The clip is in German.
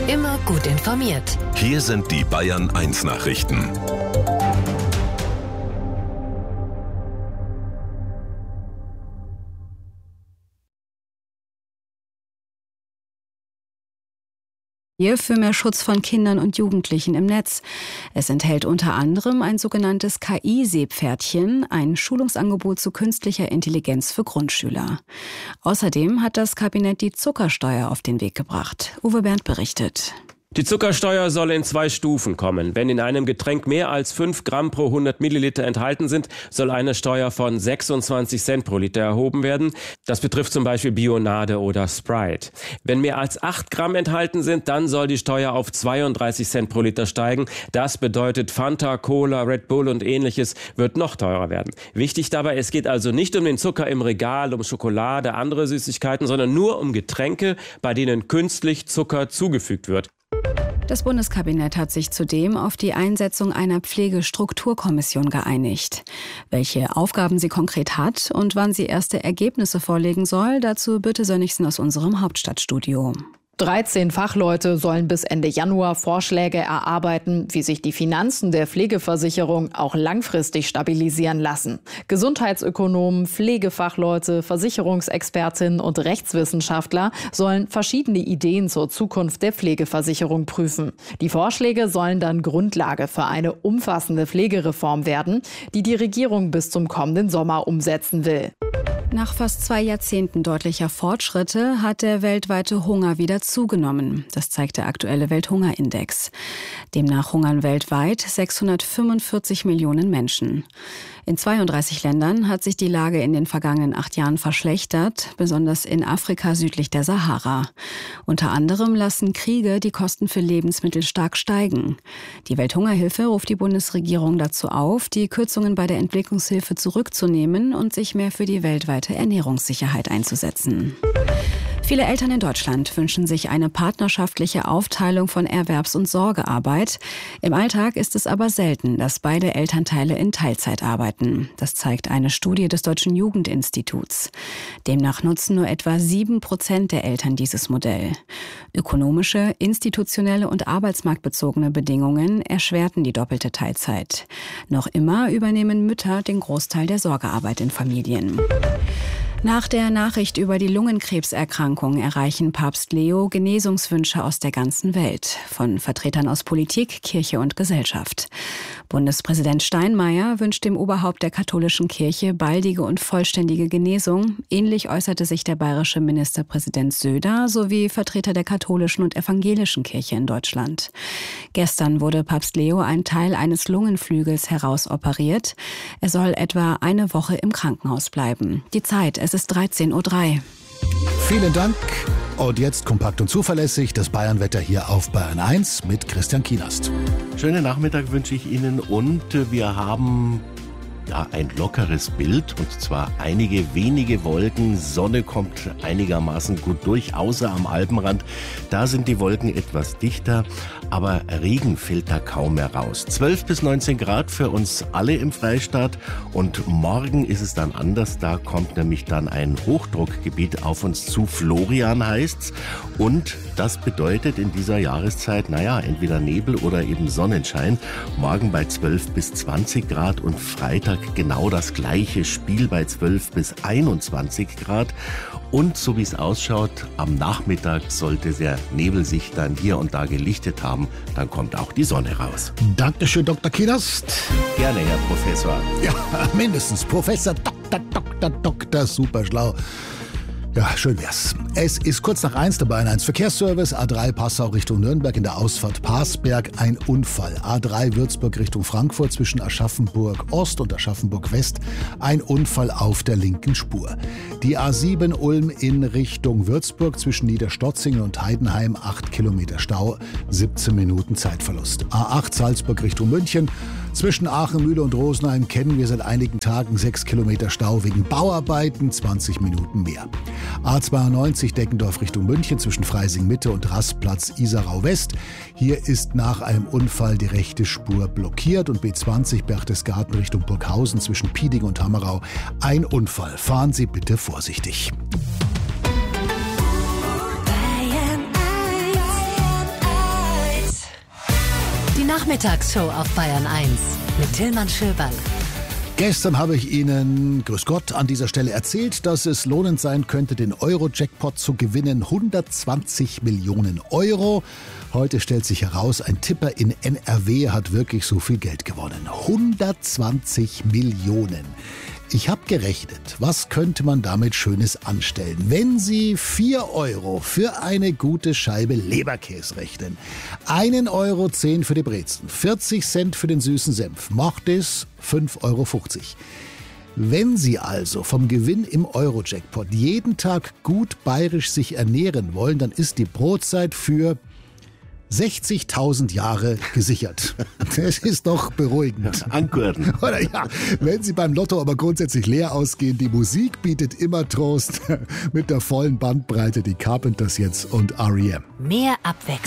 Immer gut informiert. Hier sind die Bayern 1 Nachrichten. Für mehr Schutz von Kindern und Jugendlichen im Netz. Es enthält unter anderem ein sogenanntes KI-Seepferdchen, ein Schulungsangebot zu künstlicher Intelligenz für Grundschüler. Außerdem hat das Kabinett die Zuckersteuer auf den Weg gebracht. Uwe Bernd berichtet. Die Zuckersteuer soll in 2 Stufen kommen. Wenn in einem Getränk mehr als 5 Gramm pro 100 Milliliter enthalten sind, soll eine Steuer von 26 Cent pro Liter erhoben werden. Das betrifft zum Beispiel Bionade oder Sprite. Wenn mehr als 8 Gramm enthalten sind, dann soll die Steuer auf 32 Cent pro Liter steigen. Das bedeutet, Fanta, Cola, Red Bull und ähnliches wird noch teurer werden. Wichtig dabei, es geht also nicht um den Zucker im Regal, um Schokolade, andere Süßigkeiten, sondern nur um Getränke, bei denen künstlich Zucker zugefügt wird. Das Bundeskabinett hat sich zudem auf die Einsetzung einer Pflegestrukturkommission geeinigt. Welche Aufgaben sie konkret hat und wann sie erste Ergebnisse vorlegen soll, dazu Birte Sönnigsen aus unserem Hauptstadtstudio. 13 Fachleute sollen bis Ende Januar Vorschläge erarbeiten, wie sich die Finanzen der Pflegeversicherung auch langfristig stabilisieren lassen. Gesundheitsökonomen, Pflegefachleute, Versicherungsexpertinnen und Rechtswissenschaftler sollen verschiedene Ideen zur Zukunft der Pflegeversicherung prüfen. Die Vorschläge sollen dann Grundlage für eine umfassende Pflegereform werden, die die Regierung bis zum kommenden Sommer umsetzen will. Nach fast 2 Jahrzehnten deutlicher Fortschritte hat der weltweite Hunger wieder zugenommen. Das zeigt der aktuelle Welthungerindex. Demnach hungern weltweit 645 Millionen Menschen. In 32 Ländern hat sich die Lage in den vergangenen 8 Jahren verschlechtert, besonders in Afrika südlich der Sahara. Unter anderem lassen Kriege die Kosten für Lebensmittel stark steigen. Die Welthungerhilfe ruft die Bundesregierung dazu auf, die Kürzungen bei der Entwicklungshilfe zurückzunehmen und sich mehr für die weltweite Ernährungssicherheit einzusetzen. Viele Eltern in Deutschland wünschen sich eine partnerschaftliche Aufteilung von Erwerbs- und Sorgearbeit. Im Alltag ist es aber selten, dass beide Elternteile in Teilzeit arbeiten. Das zeigt eine Studie des Deutschen Jugendinstituts. Demnach nutzen nur etwa 7% der Eltern dieses Modell. Ökonomische, institutionelle und arbeitsmarktbezogene Bedingungen erschwerten die doppelte Teilzeit. Noch immer übernehmen Mütter den Großteil der Sorgearbeit in Familien. Nach der Nachricht über die Lungenkrebserkrankung erreichen Papst Leo Genesungswünsche aus der ganzen Welt, von Vertretern aus Politik, Kirche und Gesellschaft. Bundespräsident Steinmeier wünscht dem Oberhaupt der katholischen Kirche baldige und vollständige Genesung. Ähnlich äußerte sich der bayerische Ministerpräsident Söder sowie Vertreter der katholischen und evangelischen Kirche in Deutschland. Gestern wurde Papst Leo ein Teil eines Lungenflügels herausoperiert. Er soll etwa eine Woche im Krankenhaus bleiben. Die Zeit: es ist 13:03 Uhr. Vielen Dank. Und jetzt kompakt und zuverlässig das Bayernwetter hier auf Bayern 1 mit Christian Kienast. Schönen Nachmittag wünsche ich Ihnen und wir haben ein lockeres Bild und zwar einige wenige Wolken. Sonne kommt einigermaßen gut durch, außer am Alpenrand. Da sind die Wolken etwas dichter, aber Regen fällt da kaum mehr raus. 12 bis 19 Grad für uns alle im Freistaat und morgen ist es dann anders. Da kommt nämlich dann ein Hochdruckgebiet auf uns zu. Florian heißt's und das bedeutet in dieser Jahreszeit, entweder Nebel oder eben Sonnenschein. Morgen bei 12 bis 20 Grad und Freitag genau das gleiche Spiel bei 12 bis 21 Grad. Und so wie es ausschaut, am Nachmittag sollte der Nebel sich dann hier und da gelichtet haben. Dann kommt auch die Sonne raus. Dankeschön, Dr. Kienast. Gerne, Herr Professor. Ja, mindestens. Professor, Doktor, super schlau. Ja, schön wär's. Es ist kurz nach 1 der Bayern 1 Verkehrsservice. A3 Passau Richtung Nürnberg in der Ausfahrt Parsberg ein Unfall. A3 Würzburg Richtung Frankfurt zwischen Aschaffenburg Ost und Aschaffenburg West ein Unfall auf der linken Spur. Die A7 Ulm in Richtung Würzburg zwischen Niederstotzingen und Heidenheim 8 Kilometer Stau, 17 Minuten Zeitverlust. A8 Salzburg Richtung München. Zwischen Aachen, Mühle und Rosenheim kennen wir seit einigen Tagen 6 Kilometer Stau wegen Bauarbeiten, 20 Minuten mehr. A92 Deckendorf Richtung München zwischen Freising Mitte und Rastplatz Isarau West. Hier ist nach einem Unfall die rechte Spur blockiert und B20 Berchtesgaden Richtung Burghausen zwischen Pieding und Hammerau ein Unfall. Fahren Sie bitte vorsichtig. Nachmittagsshow auf Bayern 1 mit Tillmann Schöberl. Gestern habe ich Ihnen, grüß Gott, an dieser Stelle erzählt, dass es lohnend sein könnte, den Euro-Jackpot zu gewinnen. 120 Millionen Euro. Heute stellt sich heraus, ein Tipper in NRW hat wirklich so viel Geld gewonnen. 120 Millionen. Ich habe gerechnet, was könnte man damit Schönes anstellen, wenn Sie 4 Euro für eine gute Scheibe Leberkäse rechnen. 1,10 Euro für die Brezen, 40 Cent für den süßen Senf, macht es 5,50 Euro. Wenn Sie also vom Gewinn im Euro-Jackpot jeden Tag gut bayerisch sich ernähren wollen, dann ist die Brotzeit für 60.000 Jahre gesichert. Das ist doch beruhigend. Ankurden. Oder ja, wenn Sie beim Lotto aber grundsätzlich leer ausgehen, die Musik bietet immer Trost. Mit der vollen Bandbreite die Carpenters jetzt und R.E.M. Mehr Abwechslung.